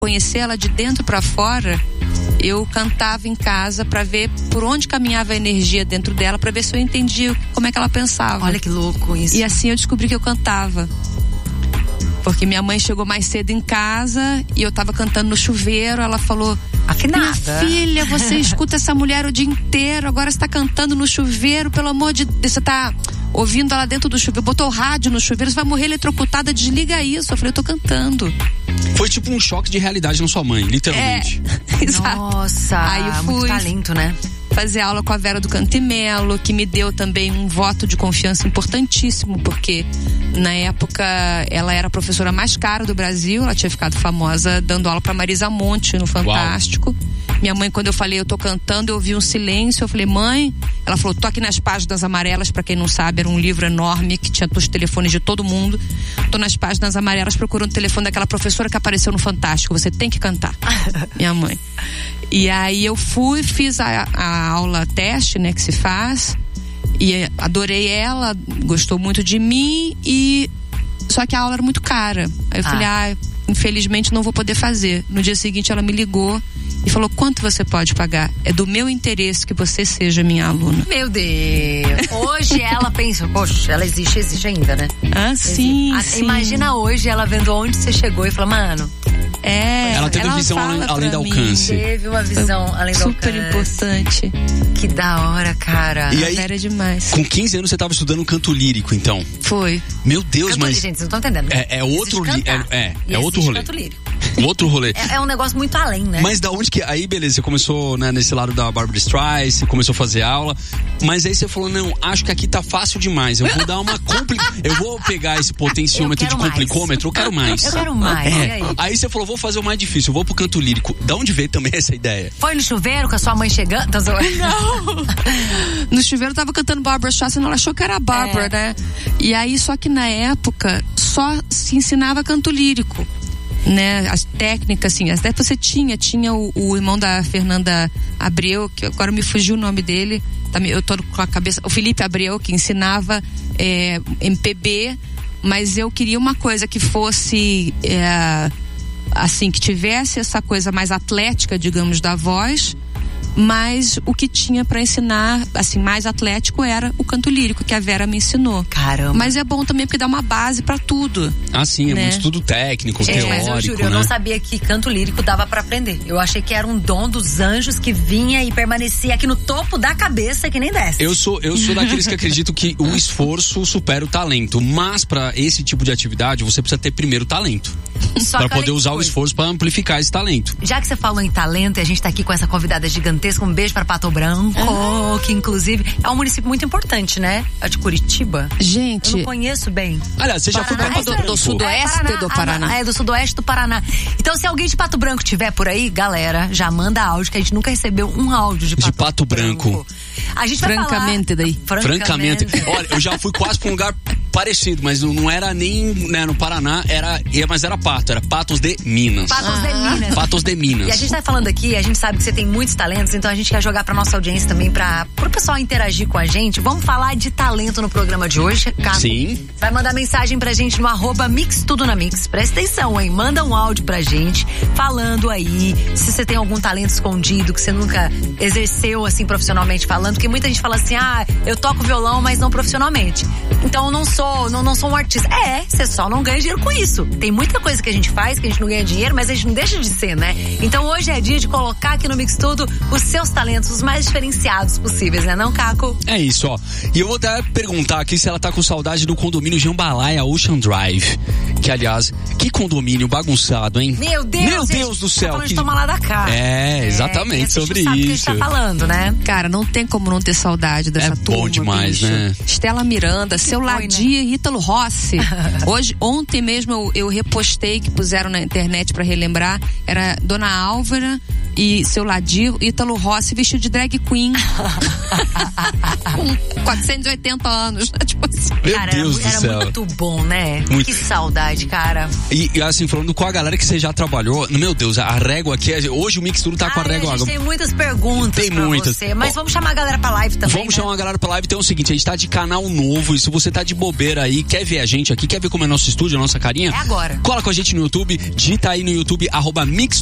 conhecer ela de dentro para fora, eu cantava em casa para ver por onde caminhava a energia dentro dela, para ver se eu entendia como é que ela pensava. Olha que louco isso. E assim eu descobri que eu cantava. Porque minha mãe chegou mais cedo em casa e eu tava cantando no chuveiro. Ela falou: afinada, minha filha, você escuta essa mulher o dia inteiro, agora você tá cantando no chuveiro, pelo amor de Deus, você tá ouvindo ela dentro do chuveiro, botou o rádio no chuveiro, você vai morrer eletrocutada, desliga isso. Eu falei: eu tô cantando. Foi tipo um choque de realidade na sua mãe, literalmente. Exato. Nossa, aí eu fui muito talento, né? Fazer aula com a Vera do Cantimelo, que me deu também um voto de confiança importantíssimo, porque na época ela era a professora mais cara do Brasil, ela tinha ficado famosa dando aula pra Marisa Monte no Fantástico. Uau. Minha mãe, quando eu falei eu tô cantando, eu ouvi um silêncio, eu falei: mãe, ela falou: tô aqui nas páginas amarelas, pra quem não sabe, era um livro enorme que tinha os telefones de todo mundo. Tô nas páginas amarelas procurando o telefone daquela professora que apareceu no Fantástico, você tem que cantar. Minha mãe. E aí eu fui, fiz a aula teste, né, que se faz, e adorei ela, gostou muito de mim, e só que a aula era muito cara. Aí eu falei: infelizmente não vou poder fazer. No dia seguinte ela me ligou e falou: quanto você pode pagar? É do meu interesse que você seja minha aluna. Meu Deus. Hoje ela pensa: poxa, ela existe ainda, né? Sim, sim. Imagina hoje ela vendo onde você chegou e fala: mano, ela teve visão além do alcance. Teve uma visão além do alcance. Super importante. Que da hora, cara. E aí, era demais. Com 15 anos você estava estudando canto lírico, então? Foi. Meu Deus, mas... Gente, vocês não estão entendendo. É outro... É outro rolê. Canto lírico. Outro rolê. É um negócio muito além, né? Mas da onde que... Aí, beleza, você começou, né, nesse lado da Barbra Streisand, começou a fazer aula, mas aí você falou: não, acho que aqui tá fácil demais, eu vou dar uma eu vou pegar esse potenciômetro de complicômetro, eu quero mais. Eu quero mais, e aí você falou: vou fazer o mais difícil, eu vou pro canto lírico. Da onde veio também essa ideia? Foi no chuveiro com a sua mãe chegando? Não. No chuveiro eu tava cantando Barbra Streisand, ela achou que era a Barbra, né? E aí, só que na época só se ensinava canto lírico, né? As técnicas, assim, até você tinha o irmão da Fernanda Abreu, que agora me fugiu o nome dele, eu tô com a cabeça, o Felipe Abreu, que ensinava MPB, mas eu queria uma coisa que fosse assim, que tivesse essa coisa mais atlética, digamos, da voz, mas o que tinha pra ensinar, assim, mais atlético era o canto lírico, que a Vera me ensinou. Caramba. Mas é bom também porque dá uma base pra tudo. Sim, né? É muito estudo técnico, teórico, mas eu juro, eu não sabia que canto lírico dava pra aprender. Eu achei que era um dom dos anjos que vinha e permanecia aqui no topo da cabeça, que nem desce. Eu sou daqueles que acreditam que o esforço supera o talento, mas pra esse tipo de atividade você precisa ter primeiro talento. Pra poder usar o esforço pra amplificar esse talento. Já que você falou em talento, e a gente tá aqui com essa convidada gigantesca, um beijo pra Pato Branco, que inclusive é um município muito importante, né? É de Curitiba. Gente, eu não conheço bem. Aliás, você já foi pra Pato Branco? Do sudoeste do Paraná. É do sudoeste do Paraná. Então, se alguém de Pato Branco tiver por aí, galera, já manda áudio, que a gente nunca recebeu um áudio de Pato Branco. A gente vai francamente falar... daí. Francamente. Olha, eu já fui quase pra um lugar parecido, mas não era nem, né, no Paraná, mas era Patos de Minas. Patos de Minas. E a gente tá falando aqui, a gente sabe que você tem muitos talentos, então a gente quer jogar pra nossa audiência também, pro pessoal interagir com a gente. Vamos falar de talento no programa de hoje, Caco? Sim. Vai mandar mensagem pra gente no @mixtudonamix. Presta atenção, hein? Manda um áudio pra gente, falando aí se você tem algum talento escondido que você nunca exerceu, assim, profissionalmente falando, porque muita gente fala assim: eu toco violão, mas não profissionalmente. Então eu não sou um artista. Você só não ganha dinheiro com isso. Tem muita coisa que a gente faz que a gente não ganha dinheiro, mas a gente não deixa de ser, né? Então hoje é dia de colocar aqui no Mix Tudo os seus talentos, os mais diferenciados possíveis, né, não, Caco? É isso, ó. E eu vou até perguntar aqui se ela tá com saudade do condomínio Jambalaya Ocean Drive. Que, aliás, que condomínio bagunçado, hein? Meu Deus do céu. Tá que... Toma lá da cá. Exatamente, sobre isso. Sabe o que a gente tá falando, né? Cara, não tem como não ter saudade dessa turma. É bom demais, bicho. Né? Stella Miranda, Seu Ladia e Ítalo Rossi. Ontem mesmo eu repostei, que puseram na internet pra relembrar, era Dona Álvara e Seu Ladia, Ítalo Rossi vestido de drag queen. Com 480 anos. Tipo assim. Meu cara, Deus do era céu. muito bom, né? Muito. Que saudade, cara. E assim, falando com a galera que você já trabalhou, meu Deus, a régua aqui, hoje o Mix Tudo tá com a régua. A gente tem muitas perguntas pra você, mas vamos chamar a galera pra live também, Vamos chamar a galera pra live, então é o seguinte, a gente tá de canal novo, e se você tá de bobeira aí, quer ver a gente aqui, quer ver como é nosso estúdio, a nossa carinha? É agora. Cola com a gente no YouTube, digita aí no YouTube, @Mix